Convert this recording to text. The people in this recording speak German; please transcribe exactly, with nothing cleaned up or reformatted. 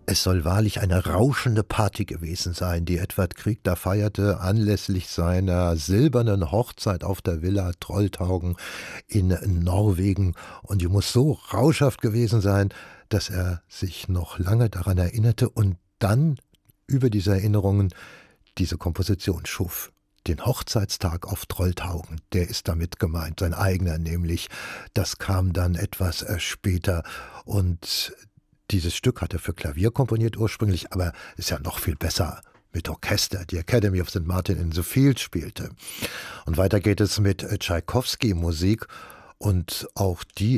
Es soll wahrlich eine rauschende Party gewesen sein, die Edvard Grieg da feierte anlässlich seiner silbernen Hochzeit auf der Villa Trolltaugen in Norwegen. Und die muss so rauschhaft gewesen sein, dass er sich noch lange daran erinnerte und dann über diese Erinnerungen diese Komposition schuf. Den Hochzeitstag auf Trolltaugen, der ist damit gemeint, sein eigener nämlich. Das kam dann etwas äh, später und dieses Stück hat er für Klavier komponiert ursprünglich, aber ist ja noch viel besser mit Orchester, die Academy of Saint Martin in Sofield spielte. Und weiter geht es mit Tschaikowski-Musik und auch die